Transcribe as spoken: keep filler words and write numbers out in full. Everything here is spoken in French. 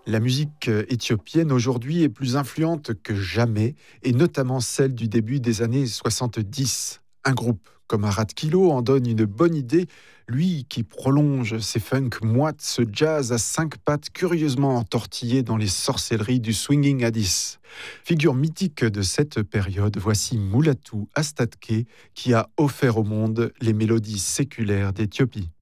La musique euh, éthiopienne aujourd'hui est plus influente que jamais, et notamment celle du début des années soixante-dix. Un groupe comme Arat Kilo en donne une bonne idée, lui qui prolonge ses funk moites, ce jazz à cinq pattes curieusement entortillé dans les sorcelleries du swinging Addis. Figure mythique de cette période, voici Moulatou Astatke qui a offert au monde les mélodies séculaires d'Éthiopie.